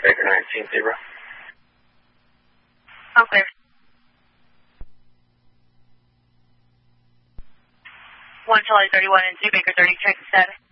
Baker 19-0. Okay. 1 Charlie 31 and 2 Baker 30, check the status.